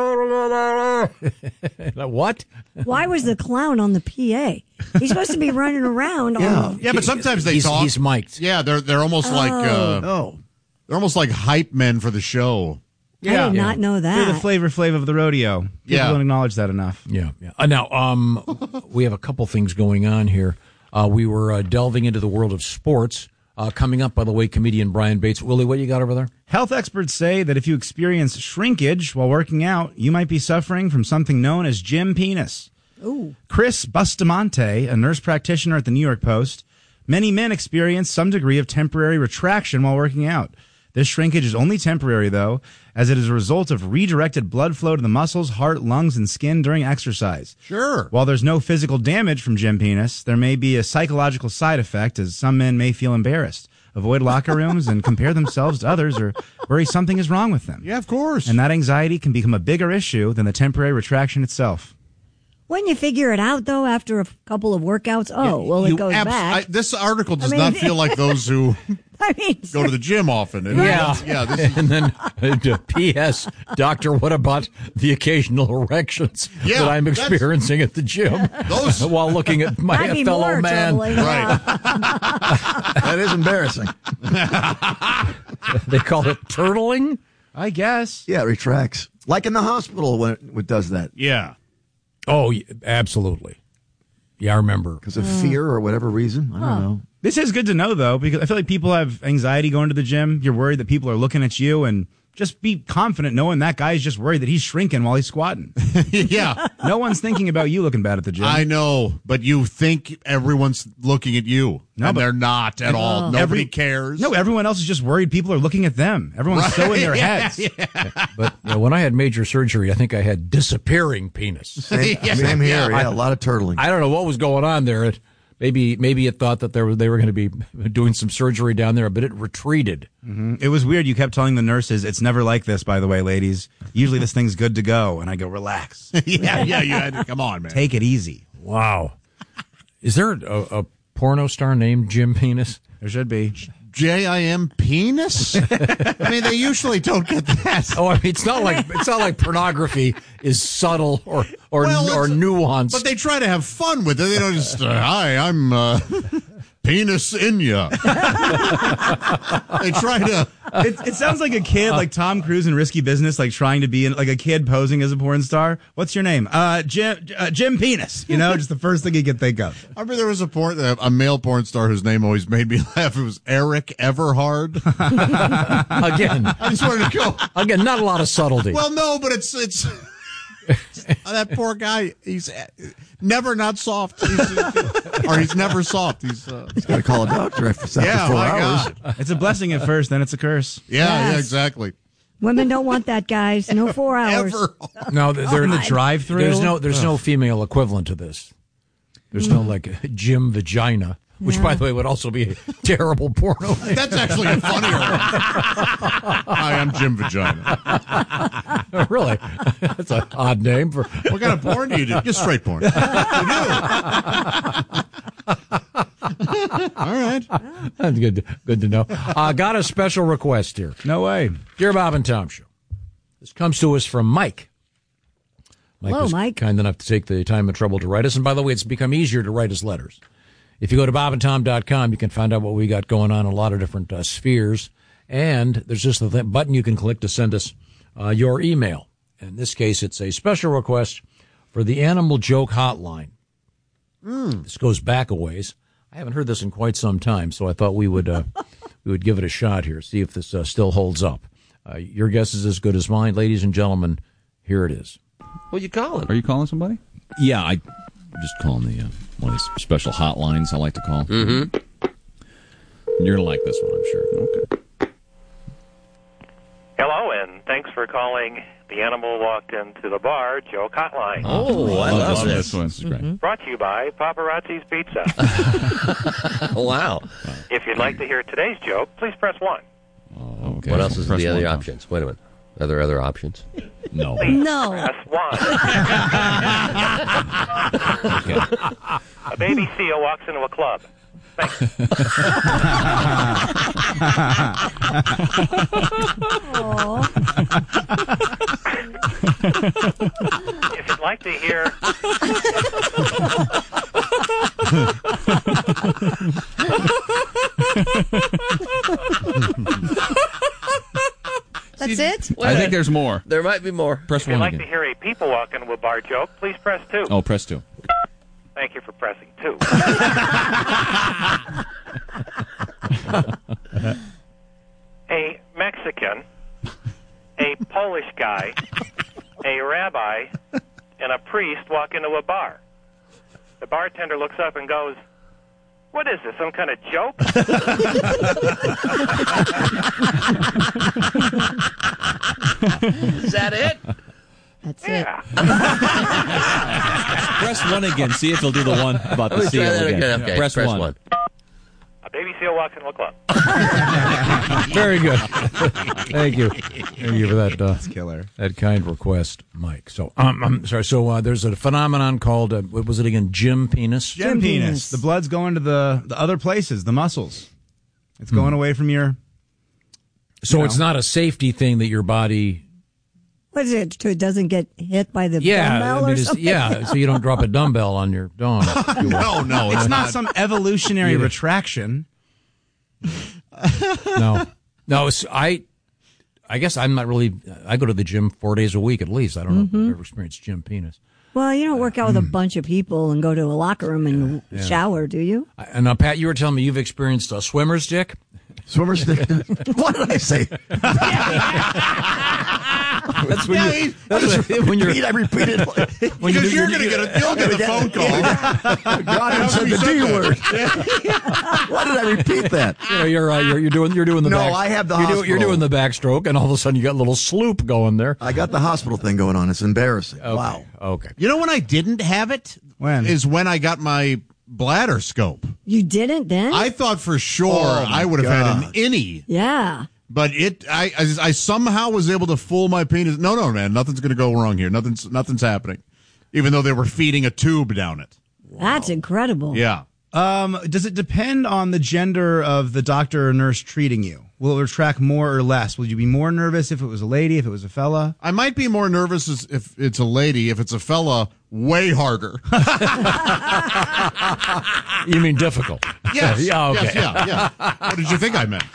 what? Why was the clown on the PA? He's supposed to be running around. Yeah, but sometimes they talk. He's mic'd. Yeah, they're almost like they're almost like hype men for the show. Yeah. I did not know that. They're the Flavor Flav of the rodeo. People don't acknowledge that enough. Yeah. Now, we have a couple things going on here. We were delving into the world of sports. Coming up, by the way, comedian Brian Bates. Willie, what you got over there? Health experts say that if you experience shrinkage while working out, you might be suffering from something known as gym penis. Ooh. Chris Bustamante, a nurse practitioner at the New York Post, many men experience some degree of temporary retraction while working out. This shrinkage is only temporary, though, as it is a result of redirected blood flow to the muscles, heart, lungs, and skin during exercise. Sure. While there's no physical damage from gym penis, there may be a psychological side effect, as some men may feel embarrassed, avoid locker rooms, and compare themselves to others or worry something is wrong with them. Yeah, of course. And that anxiety can become a bigger issue than the temporary retraction itself. When you figure it out, though, after a couple of workants, it goes back. This article does not feel like those who go to the gym often. And This and then P.S. Doctor, what about the occasional erections that I'm experiencing at the gym while looking at my fellow man? Right. That is embarrassing. They call it turtling? I guess. Yeah, it retracts. Like in the hospital when it does that. Yeah. Oh, absolutely. Yeah, I remember. Because of fear or whatever reason. I don't know. This is good to know, though, because I feel like people have anxiety going to the gym. You're worried that people are looking at you, and just be confident knowing that guy's just worried that he's shrinking while he's squatting. Yeah. No one's thinking about you looking bad at the gym. I know, but you think everyone's looking at you. No, and they're not at all. Nobody cares. No, everyone else is just worried people are looking at them. Everyone's so in their heads. Yeah. But when I had major surgery, I think I had disappearing penis. Same here. Yeah, a lot of turtling. I don't know what was going on there. Maybe it thought that they were going to be doing some surgery down there, but it retreated. Mm-hmm. It was weird. You kept telling the nurses, it's never like this, by the way, ladies. Usually this thing's good to go. And I go, relax. Yeah, you had to, come on, man. Take it easy. Wow. Is there a porno star named Jim Penis? There should be. J-I-M penis? I mean, they usually don't get that. Oh, I mean, it's not like pornography is subtle or nuanced. But they try to have fun with it. They don't just, hi, I'm penis in ya. They try to. It sounds like a kid, like Tom Cruise in Risky Business, like trying to be like a kid posing as a porn star. What's your name? Jim Penis. You know, just the first thing you can think of. I remember there was a male porn star whose name always made me laugh. It was Eric Everhard. Again, I just wanted to go. Again, not a lot of subtlety. Well, no, but it's that poor guy. He's never not soft. He's never soft. He's got to call a doctor after 4 hours. God. It's a blessing at first, then it's a curse. Yeah, exactly. Women don't want that, guys. No 4 hours. Ever. No, they're in the drive-through. There's no female equivalent to this. There's no like Jim Vagina. Which, by the way, would also be a terrible porno name. That's actually a funnier one. Hi, I'm Jim Vagina. Really? That's an odd name for. What kind of porn do you do? Just straight porn. You do. All right. That's good to know. Got a special request here. No way. Dear Bob and Tom Show. This comes to us from Mike. Hello, was Mike. Kind enough to take the time and trouble to write us. And by the way, it's become easier to write us letters. If you go to bobandtom.com, you can find out what we got going on in a lot of different spheres. And there's just a button you can click to send us your email. In this case, it's a special request for the Animal Joke Hotline. This goes back a ways. I haven't heard this in quite some time, so I thought we would give it a shot here, see if this still holds up. Your guess is as good as mine. Ladies and gentlemen, here it is. What are you calling? Are you calling somebody? Yeah, I just calling the one of these special hotlines I like to call. Mm-hmm. You're going to like this one, I'm sure. Okay. Hello, and thanks for calling The Animal Walked Into the Bar joke hotline. Oh, I love this one. This is great. Brought to you by Paparazzi's Pizza. Wow. If you'd like to hear today's joke, please press 1. Oh, okay. What else is Press the other one, options? Wait a minute. Are there other options? No. Please No. press 1. Okay. A baby seal walks into a club. Thanks. If you'd like to hear... That's it? I think there's more. There might be more. Press If you'd 1 like again. to hear a people walk into a bar joke, please press 2. Oh, press 2. Thank you for pressing 2. A Mexican, a Polish guy, a rabbi, and a priest walk into a bar. The bartender looks up and goes, "What is this, some kind of joke?" Is that it? That's Yeah. Press 1 again. See if he'll do the one about the Let me seal try that again. again. Okay, Press 1. A baby seal walks into a club. Very good. Thank you. Thank you for that. That's killer. That kind request, Mike. So, I'm sorry. So, there's a phenomenon called what was it again? Jim Penis. Jim penis. The blood's going to the other places, the muscles. It's going away from your. So it's not a safety thing that your body. What is it? So it doesn't get hit by the Yeah, dumbbell I mean, or something? yeah. So you don't drop a dumbbell on your dong. No, It's not some evolutionary Either. retraction. No. It's, I guess I'm not really. I go to the gym 4 days a week at least. I don't know if I've ever experienced Jim Penis. Well, you don't work out with a bunch of people and go to a locker room and shower, do you? And now, Pat, you were telling me you've experienced a swimmer's dick. Swimmer's dick. What did I say? That's when when you're. I repeated. When Because you're going to get you'll get the phone call. God said the D word. Why did I repeat that? You know, you're doing the No, back, I have the you're hospital. doing the backstroke, and all of a sudden you got a little sloop going there. I got the hospital thing going on. It's embarrassing. Okay. Wow. Okay. You know when I didn't have it? When? Is when I got my bladder scope. You didn't then? I thought for sure Oh, my I would have had an gosh. innie. yeah. But I somehow was able to fool my penis. No, man, nothing's going to go wrong here. Nothing's happening. Even though they were feeding a tube down it. That's incredible. Yeah. Does it depend on the gender of the doctor or nurse treating you? Will it retract more or less? Will you be more nervous if it was a lady, if it was a fella? I might be more nervous if it's a lady. If it's a fella, way harder. You mean difficult? Yes. Yeah, okay. Yes, yeah. What did you think I meant?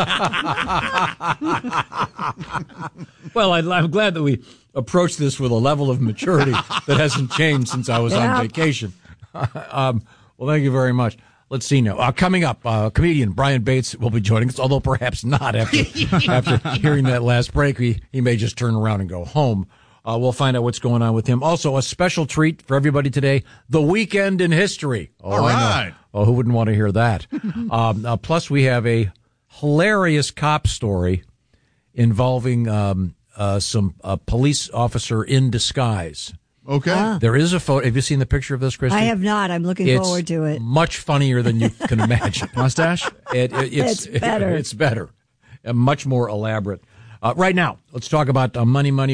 Well, I'm glad that we approached this with a level of maturity that hasn't changed since I was on vacation. Well, thank you very much. Let's see now. Coming up, comedian Brian Bates will be joining us, although perhaps not after hearing that last break. He may just turn around and go home. We'll find out what's going on with him. Also, a special treat for everybody today, the weekend in history. All right. Oh, who wouldn't want to hear that? Plus, we have a hilarious cop story involving some police officer in disguise. Okay. There is a photo. Have you seen the picture of this, Christy? I have not. I'm looking forward to it. Much funnier than you can imagine. Mustache? It's better. It's better. And much more elaborate. Right now, let's talk about money. You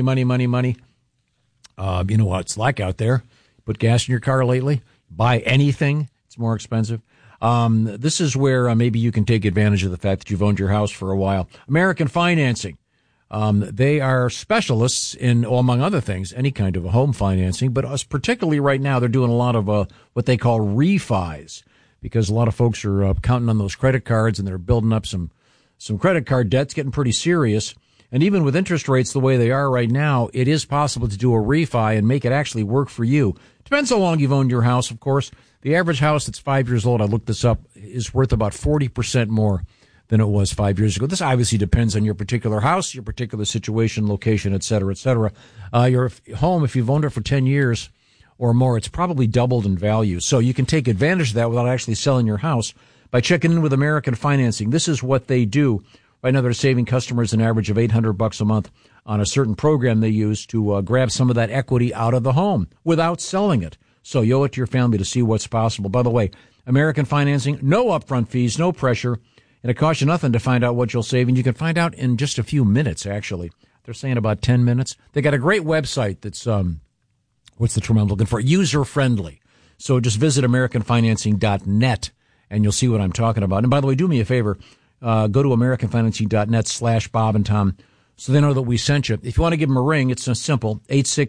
know what it's like out there. Put gas in your car lately. Buy anything. It's more expensive. This is where maybe you can take advantage of the fact that you've owned your house for a while. American Financing. They are specialists in, among other things, any kind of home financing, but particularly right now, they're doing a lot of what they call refis, because a lot of folks are counting on those credit cards and they're building up some credit card debts, getting pretty serious. And even with interest rates the way they are right now, it is possible to do a refi and make it actually work for you. Depends how long you've owned your house, of course. The average house that's 5 years old, I looked this up, is worth about 40% more than it was 5 years ago. This obviously depends on your particular house, your particular situation, location, et cetera, et cetera. Your home, if you've owned it for 10 years or more, it's probably doubled in value. So you can take advantage of that without actually selling your house by checking in with American Financing. This is what they do. Right now, they're saving customers an average of $800 a month on a certain program they use to grab some of that equity out of the home without selling it. So you owe it to your family to see what's possible. By the way, American Financing, no upfront fees, no pressure. And it costs you nothing to find out what you'll save, and you can find out in just a few minutes, actually. They're saying about 10 minutes. They got a great website that's, what's the term I'm looking for? User-friendly. So just visit AmericanFinancing.net, and you'll see what I'm talking about. And by the way, do me a favor. Go to AmericanFinancing.net/Bob and Tom so they know that we sent you. If you want to give them a ring, it's simple,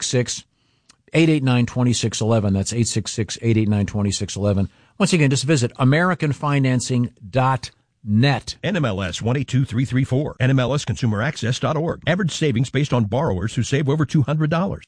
866-889-2611. That's 866-889-2611. Once again, just visit AmericanFinancing.net. NMLS 182334. NMLSConsumerAccess.org. Average savings based on borrowers who save over $200.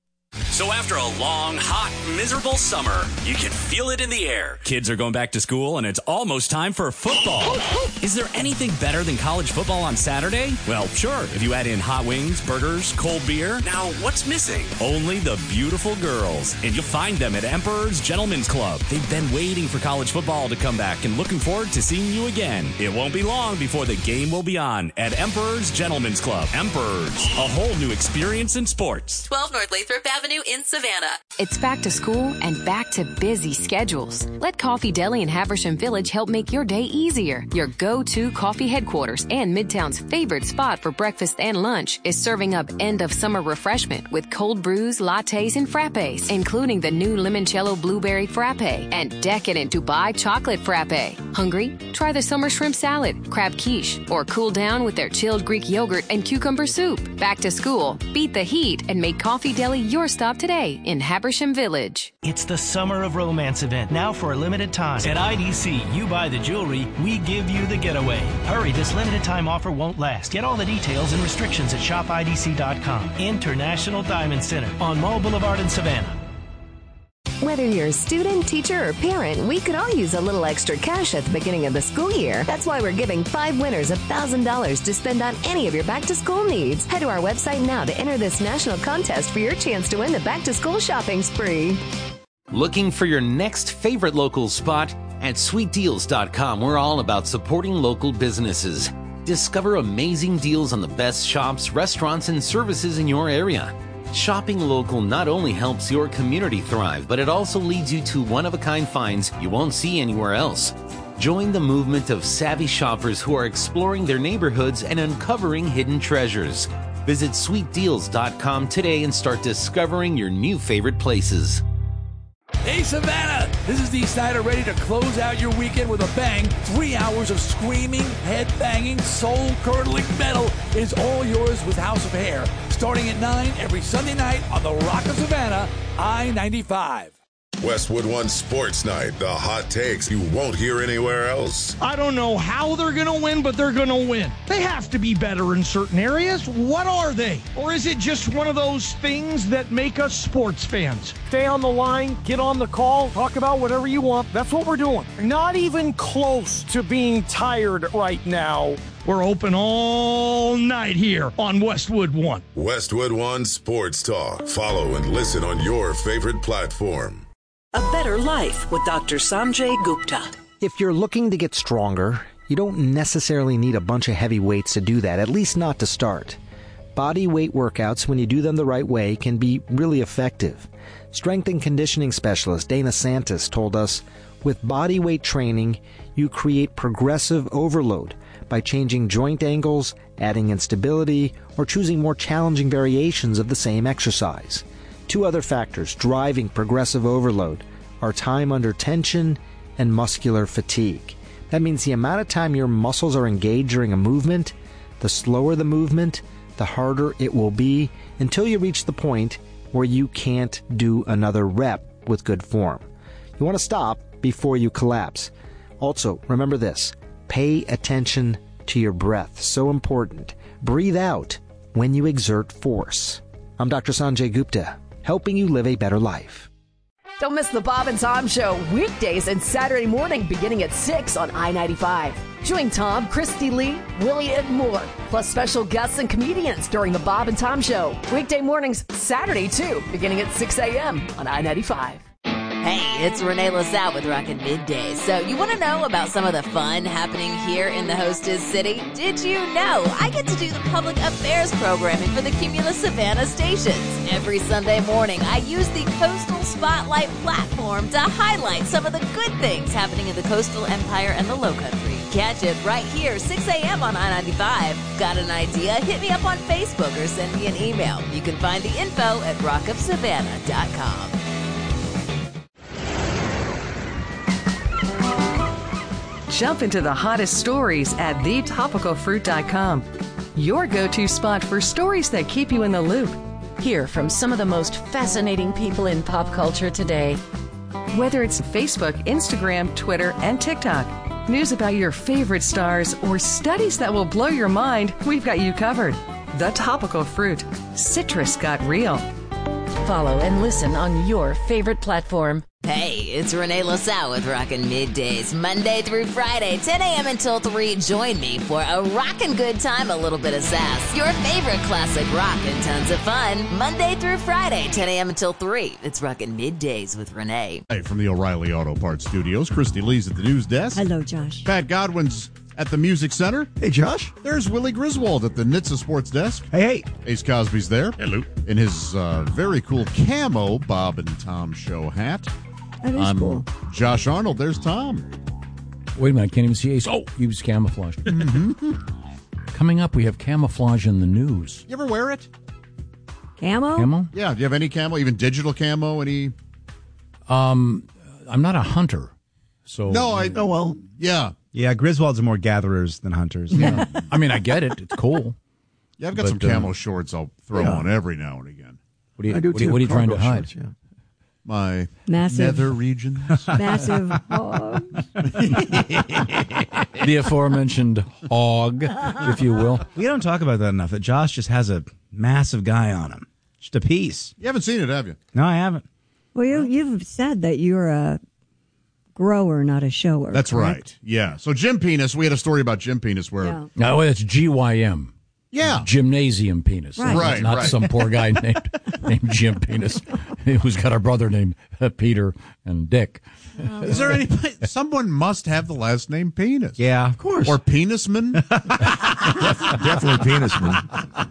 So after a long, hot, miserable summer, you can feel it in the air. Kids are going back to school, and it's almost time for football. Is there anything better than college football on Saturday? Well, sure, if you add in hot wings, burgers, cold beer. Now, what's missing? Only the beautiful girls, and you'll find them at Emperor's Gentlemen's Club. They've been waiting for college football to come back and looking forward to seeing you again. It won't be long before the game will be on at Emperor's Gentlemen's Club. Emperor's, a whole new experience in sports. 12 North Lathrop Avenue in Savannah. It's back to school and back to busy schedules. Let Coffee Deli in Haversham Village help make your day easier. Your go-to coffee headquarters and Midtown's favorite spot for breakfast and lunch is serving up end-of-summer refreshment with cold brews, lattes, and frappes, including the new limoncello blueberry frappe and decadent Dubai chocolate frappe. Hungry? Try the summer shrimp salad, crab quiche, or cool down with their chilled Greek yogurt and cucumber soup. Back to school, beat the heat, and make Coffee Deli your stop today in Habersham Village. It's the Summer of Romance event, now for a limited time. At IDC, you buy the jewelry, we give you the getaway. Hurry, this limited time offer won't last. Get all the details and restrictions at shopidc.com. International Diamond Center on Mall Boulevard in Savannah. Whether you're a student, teacher, or parent, we could all use a little extra cash at the beginning of the school year. That's why we're giving 5 winners $1,000 to spend on any of your back-to-school needs. Head to our website now to enter this national contest for your chance to win the back-to-school shopping spree. Looking for your next favorite local spot? At SweetDeals.com, we're all about supporting local businesses. Discover amazing deals on the best shops, restaurants, and services in your area. Shopping local not only helps your community thrive, but it also leads you to one-of-a-kind finds you won't see anywhere else. Join the movement of savvy shoppers who are exploring their neighborhoods and uncovering hidden treasures. Visit SweetDeals.com today and start discovering your new favorite places. Hey, Savannah! This is Dee Snider, ready to close out your weekend with a bang. 3 hours of screaming, head-banging, soul-curdling metal is all yours with House of Hair. Starting at 9 every Sunday night on the Rock of Savannah, I-95. Westwood One Sports Night, the hot takes you won't hear anywhere else. I don't know how they're going to win, but they're going to win. They have to be better in certain areas. What are they? Or is it just one of those things that make us sports fans? Stay on the line, get on the call, talk about whatever you want. That's what we're doing. Not even close to being tired right now. We're open all night here on Westwood One. Westwood One Sports Talk. Follow and listen on your favorite platform. A Better Life with Dr. Sanjay Gupta. If you're looking to get stronger, you don't necessarily need a bunch of heavy weights to do that, at least not to start. Body weight workouts, when you do them the right way, can be really effective. Strength and conditioning specialist Dana Santis told us, with body weight training, you create progressive overload by changing joint angles, adding instability, or choosing more challenging variations of the same exercise. 2 other factors driving progressive overload are time under tension and muscular fatigue. That means the amount of time your muscles are engaged during a movement, the slower the movement, the harder it will be until you reach the point where you can't do another rep with good form. You want to stop before you collapse. Also, remember this, pay attention to your breath. So important. Breathe out when you exert force. I'm Dr. Sanjay Gupta, helping you live a better life. Don't miss the Bob and Tom Show weekdays and Saturday morning beginning at 6 on I-95. Join Tom, Christy Lee, Willie, and more, plus special guests and comedians during the Bob and Tom Show. Weekday mornings, Saturday too, beginning at 6 a.m. on I-95. Hey, it's Renee LaSalle with Rockin' Middays. So you want to know about some of the fun happening here in the hostess city? Did you know I get to do the public affairs programming for the Cumulus Savannah stations? Every Sunday morning, I use the Coastal Spotlight platform to highlight some of the good things happening in the coastal empire and the Lowcountry. Catch it right here, 6 a.m. on I-95. Got an idea? Hit me up on Facebook or send me an email. You can find the info at rockofsavannah.com. Jump into the hottest stories at thetopicalfruit.com. Your go-to spot for stories that keep you in the loop. Hear from some of the most fascinating people in pop culture today. Whether it's Facebook, Instagram, Twitter, and TikTok, news about your favorite stars, or studies that will blow your mind, we've got you covered. The Topical Fruit. Citrus got real. Follow and listen on your favorite platform. Hey, it's Renee LaSalle with Rockin' Middays, Monday through Friday, 10 a.m. until 3. Join me for a rockin' good time, a little bit of sass. Your favorite classic rock and tons of fun. Monday through Friday, 10 a.m. until 3. It's Rockin' Middays with Renee. Hey, from the O'Reilly Auto Parts Studios, Christy Lee's at the news desk. Hello, Josh. Pat Godwin's at the Music Center. Hey, Josh. There's Willie Griswold at the Nitsa Sports Desk. Hey. Ace Cosby's there. Hello. In his very cool camo Bob and Tom Show hat. That is cool. Josh Arnold. There's Tom. Wait a minute. I can't even see Ace. Oh, he was camouflaged. Coming up, we have camouflage in the news. You ever wear it? Camo? Camo? Yeah. Do you have any camo? Even digital camo? Any? I'm not a hunter. So No, Oh, well, yeah. Yeah, Griswolds are more gatherers than hunters. Yeah. I mean, I get it. It's cool. Yeah, I've got some camo shorts I'll throw on every now and again. What are you trying to hide? Shorts, yeah. My Massive. nether regions. Massive hogs. The aforementioned hog, if you will. We don't talk about that enough, that Josh just has a massive guy on him. Just a piece. You haven't seen it, have you? No, I haven't. Well, you've said that you're a grower, not a shower. That's correct? right. Yeah. So Jim Penis, we had a story about Jim Penis where... Yeah. No, it's GYM. Yeah. Gymnasium Penis. Right. Not some poor guy named Jim Penis who's got a brother named Peter and Dick. Is there anybody? Someone must have the last name Penis. Yeah, of course. Or Penisman. Definitely Penisman.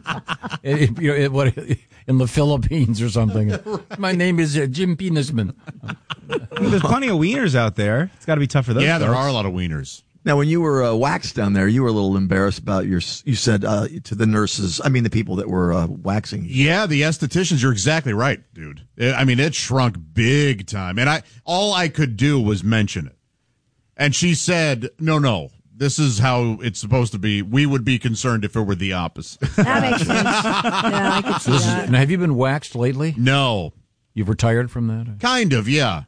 In the Philippines or something. My name is Jim Penisman. There's plenty of wieners out there. It's got to be tough for those. Yeah, there folks. are a lot of wieners. Now, when you were waxed down there, you were a little embarrassed about you said to the nurses, the people that were waxing you. Yeah, the estheticians, you're exactly right, dude. It shrunk big time. And all I could do was mention it. And she said, no, this is how it's supposed to be. We would be concerned if it were the opposite. That makes sense. Yeah, I could see that. Now, have you been waxed lately? No. You've retired from that? Kind of, yeah.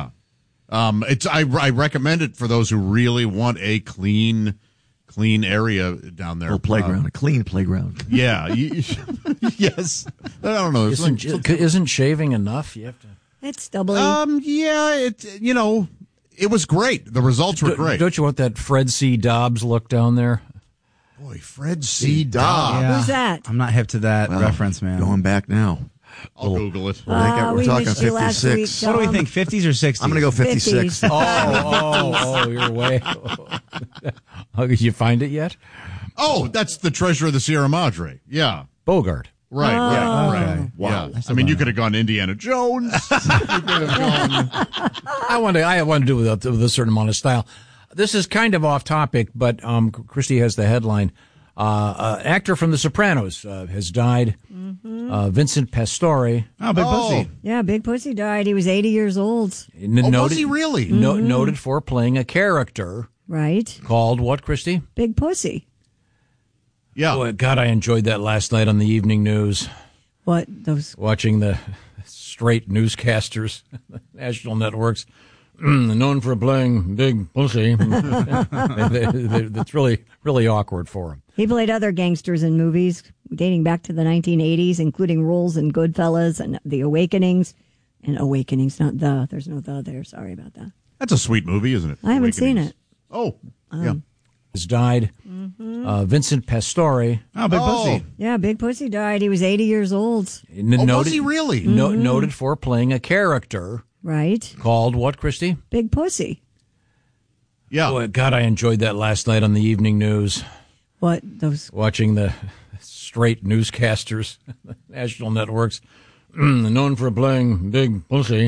I recommend it for those who really want a clean area down there. A playground, a clean playground. Yeah. Yes. I don't know. Isn't shaving enough? You have to. It's doubly. Yeah. It was great. The results were great. Don't you want that Fred C. Dobbs look down there? Boy, Fred C. Dobbs. Yeah. Who's that? I'm not hip to that reference, man. Going back now. I'll Google it. We're talking 56. What do we think, 50s or 60s? I'm going to go 56. You're way. Did you find it yet? Oh, that's the Treasure of the Sierra Madre. Yeah. Bogart. Right. Okay. Wow. Yeah. You could have gone Indiana Jones. You could have gone. I want to do it with a certain amount of style. This is kind of off topic, but Christy has the headline. Actor from The Sopranos has died. Mm-hmm. Vincent Pastore. Oh, Big Pussy. Yeah, Big Pussy died. He was 80 years old. Was he really? Noted for playing a character. Right. Called what, Christy? Big Pussy. Yeah. Boy, God, I enjoyed that last night on the evening news. What? Those watching the straight newscasters, national networks, known for playing Big Pussy. It's really awkward for him. He played other gangsters in movies dating back to the 1980s, including roles in Goodfellas and The Awakenings. And Awakenings, not the. There's no the there. Sorry about that. That's a sweet movie, isn't it? I haven't seen it. Oh, yeah. Has died. Mm-hmm. Vincent Pastore. Oh, Big Pussy. Yeah, Big Pussy died. He was 80 years old. Was he really? Noted for playing a character. Right. Called what, Christy? Big Pussy. Yeah. Boy, God, I enjoyed that last night on the evening news. What? Those watching the straight newscasters, national networks, known for playing Big Pussy.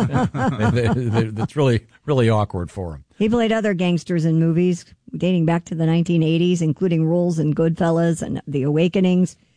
It's really awkward for him. He played other gangsters in movies dating back to the 1980s, including roles in Goodfellas and The Awakenings.